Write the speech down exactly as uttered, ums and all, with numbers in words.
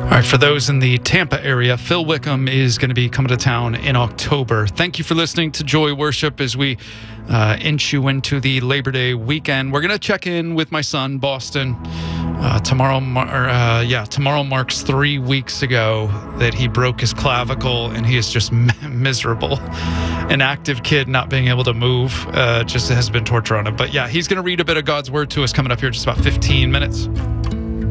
All right, for those in the Tampa area, Phil Wickham is going to be coming to town in October. Thank you for listening to Joy Worship as we uh, inch you into the Labor Day weekend. We're going to check in with my son, Boston. Uh, tomorrow, mar- uh, yeah, tomorrow marks three weeks ago that he broke his clavicle, and he is just m- miserable. An active kid not being able to move uh, just has been torture on him. But yeah, he's going to read a bit of God's Word to us coming up here in just about fifteen minutes.